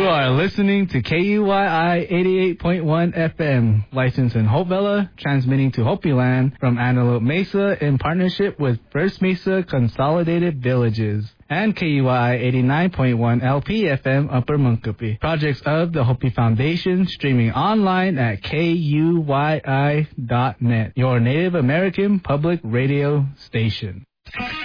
are listening to KUYI 88.1 FM, licensed in Hope Valley, transmitting to Hopi Land from Antelope Mesa in partnership with First Mesa Consolidated Villages and KUYI 89.1 LP FM Upper Munkapi. Projects of the Hopi Foundation streaming online at KUYI.net, your Native American public radio station.